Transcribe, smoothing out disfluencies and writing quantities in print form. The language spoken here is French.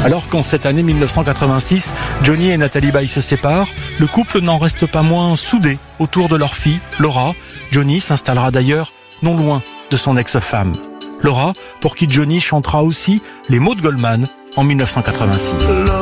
Alors qu'en cette année 1986, Johnny et Nathalie Baye se séparent, le couple n'en reste pas moins soudé autour de leur fille, Laura. Johnny s'installera d'ailleurs non loin de son ex-femme. Laura, pour qui Johnny chantera aussi les mots de Goldman en 1986.